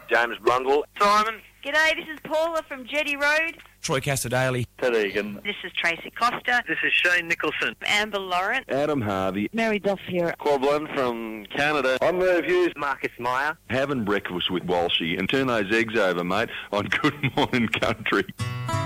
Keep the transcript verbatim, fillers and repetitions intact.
James Blundell. Simon. G'day, this is Paula from Jetty Road. Troy Casterdaly. Ted Egan. This is Tracy Costa. This is Shane Nicholson. Amber Lawrence. Adam Harvey. Mary Duff here. Quablin from Canada. I'm Merv Hughes. Marcus Meyer. Having breakfast with Walshy and turn those eggs over, mate, on Good Morning Country.